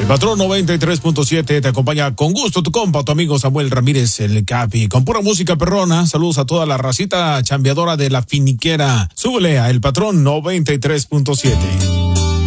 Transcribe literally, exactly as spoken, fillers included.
Patrón noventa y tres punto siete te acompaña con gusto tu compa, tu amigo Samuel Ramírez, el Capi, con pura música perrona. Saludos a toda la racita chambeadora de la finiquera. Súbele a El Patrón noventa y tres punto siete.